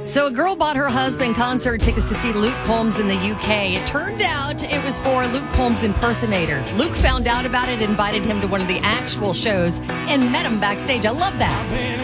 So a girl bought her husband concert tickets to see Luke Combs in the UK. It turned out it was for a Luke Combs impersonator. Luke found out about it, invited him to one of the actual shows, and met him backstage. I love that.